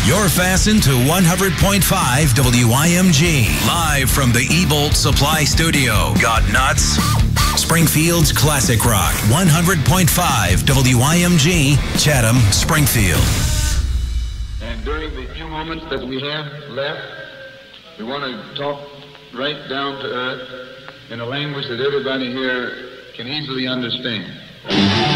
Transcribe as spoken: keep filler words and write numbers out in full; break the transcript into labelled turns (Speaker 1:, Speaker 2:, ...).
Speaker 1: You're fastened to one hundred point five W I M G. Live from the E-Bolt Supply Studio. Got nuts? Springfield's Classic Rock. one hundred point five W I M G, Chatham, Springfield.
Speaker 2: And during the few moments that we have left, we want to talk right down to earth in a language that everybody here can easily understand.